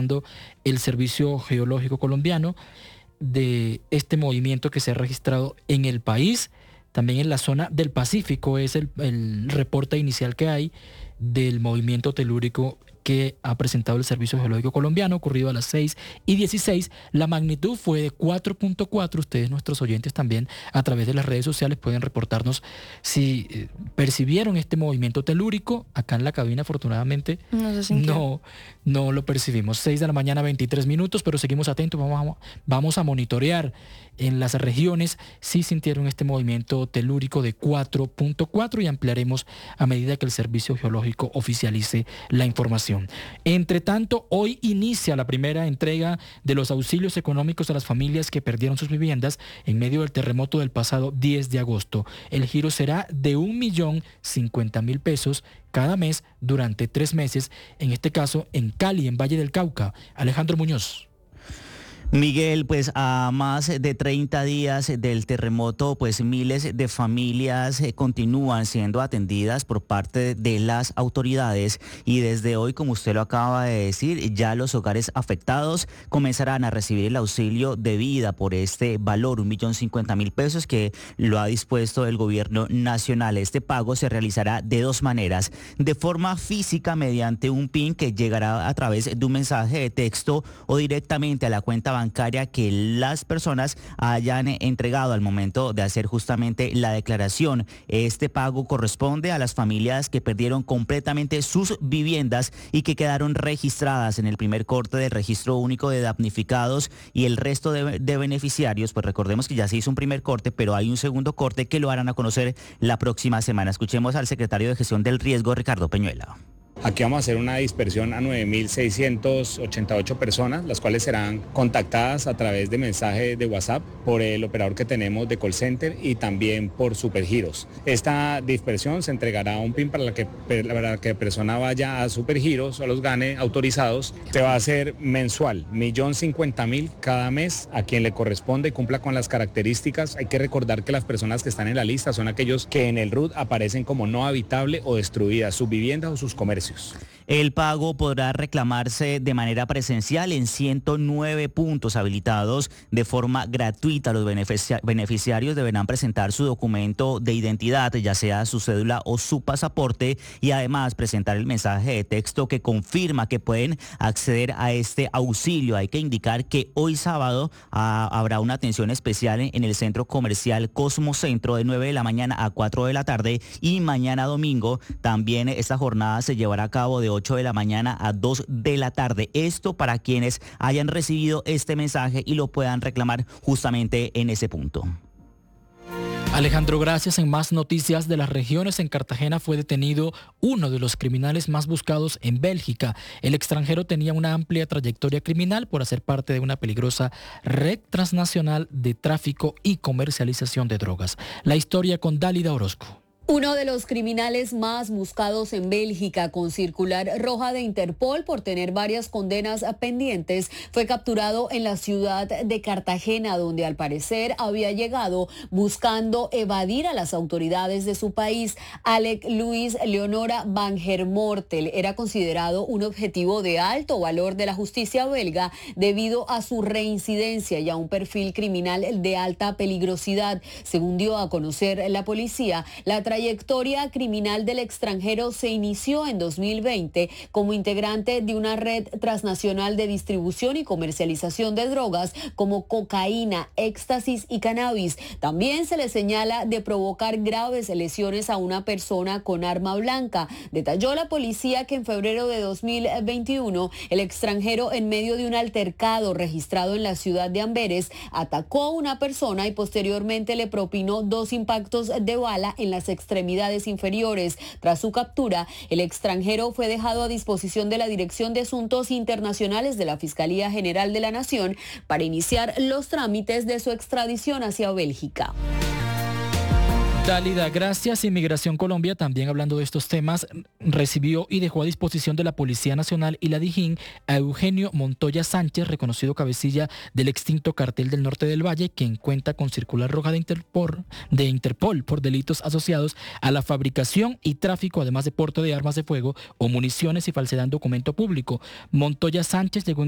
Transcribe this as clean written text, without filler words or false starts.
informando el Servicio Geológico Colombiano de este movimiento que se ha registrado en el país. También en la zona del Pacífico es el reporte inicial que hay del movimiento telúrico que ha presentado el Servicio Geológico Colombiano, ocurrido a las 6:16. La magnitud fue de 4.4. Ustedes, nuestros oyentes, también a través de las redes sociales pueden reportarnos si percibieron este movimiento telúrico. Acá en la cabina, afortunadamente, no lo percibimos. 6:23 a.m, pero seguimos atentos. Vamos a monitorear en las regiones si sintieron este movimiento telúrico de 4.4 y ampliaremos a medida que el Servicio Geológico oficialice la información. Entre tanto, hoy inicia la primera entrega de los auxilios económicos a las familias que perdieron sus viviendas en medio del terremoto del pasado 10 de agosto. El giro será de 1.050.000 pesos cada mes durante 3 meses, en este caso en Cali, en Valle del Cauca. Alejandro Muñoz. Miguel, pues a más de 30 días del terremoto, pues miles de familias continúan siendo atendidas por parte de las autoridades y desde hoy, como usted lo acaba de decir, ya los hogares afectados comenzarán a recibir el auxilio de vida por este valor, 1.050.000 pesos que lo ha dispuesto el gobierno nacional. Este pago se realizará de 2 maneras, de forma física mediante un PIN que llegará a través de un mensaje de texto o directamente a la cuenta bancaria que las personas hayan entregado al momento de hacer justamente la declaración. Este pago corresponde a las familias que perdieron completamente sus viviendas y que quedaron registradas en el primer corte del registro único de damnificados, y el resto de beneficiarios, pues recordemos que ya se hizo un primer corte, pero hay un segundo corte que lo harán a conocer la próxima semana. Escuchemos al secretario de Gestión del Riesgo, Ricardo Peñuela. Aquí vamos a hacer una dispersión a 9.688 personas, las cuales serán contactadas a través de mensaje de WhatsApp por el operador que tenemos de call center y también por Supergiros. Esta dispersión se entregará un PIN para que la persona vaya a Supergiros o los gane autorizados. Se va a hacer mensual, 1.050.000 cada mes a quien le corresponde y cumpla con las características. Hay que recordar que las personas que están en la lista son aquellos que en el RUT aparecen como no habitable o destruidas sus viviendas o sus comercios. El pago podrá reclamarse de manera presencial en 109 puntos habilitados de forma gratuita. Los beneficiarios deberán presentar su documento de identidad, ya sea su cédula o su pasaporte, y además presentar el mensaje de texto que confirma que pueden acceder a este auxilio. Hay que indicar que hoy sábado habrá una atención especial en el centro comercial Cosmo Centro de 9 de la mañana a 4 de la tarde y mañana domingo también esta jornada se llevará a cabo de 8 de la mañana a 2 de la tarde. Esto para quienes hayan recibido este mensaje y lo puedan reclamar justamente en ese punto. Alejandro, gracias. En más noticias de las regiones, en Cartagena fue detenido uno de los criminales más buscados en Bélgica. El extranjero tenía una amplia trayectoria criminal por hacer parte de una peligrosa red transnacional de tráfico y comercialización de drogas. La historia con Dálida Orozco. Uno de los criminales más buscados en Bélgica con circular roja de Interpol por tener varias condenas pendientes fue capturado en la ciudad de Cartagena, donde al parecer había llegado buscando evadir a las autoridades de su país. Alec Luis Leonora Van Hermortel era considerado un objetivo de alto valor de la justicia belga debido a su reincidencia y a un perfil criminal de alta peligrosidad. Según dio a conocer la policía, la trayectoria criminal del extranjero se inició en 2020 como integrante de una red transnacional de distribución y comercialización de drogas como cocaína, éxtasis y cannabis. También se le señala de provocar graves lesiones a una persona con arma blanca. Detalló la policía que en febrero de 2021 el extranjero, en medio de un altercado registrado en la ciudad de Amberes, atacó a una persona y posteriormente le propinó 2 impactos de bala en las extremidades inferiores. Tras su captura, el extranjero fue dejado a disposición de la Dirección de Asuntos Internacionales de la Fiscalía General de la Nación para iniciar los trámites de su extradición hacia Bélgica. Dálida, gracias. Inmigración Colombia, también hablando de estos temas, recibió y dejó a disposición de la Policía Nacional y la DIJÍN a Eugenio Montoya Sánchez, reconocido cabecilla del extinto Cartel del Norte del Valle, quien cuenta con circular roja de Interpol por delitos asociados a la fabricación y tráfico, además de porte de armas de fuego o municiones y falsedad en documento público. Montoya Sánchez llegó en